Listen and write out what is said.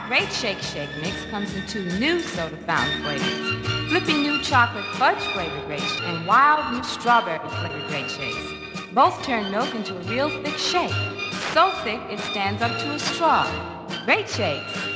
Great Shake Shake Mix comes in two new soda fountain flavors. Flipping new chocolate fudge flavored Great and wild new strawberry flavored Great Shakes. Both turn milk into a real thick shake. So thick it stands up to a straw. Great Shakes.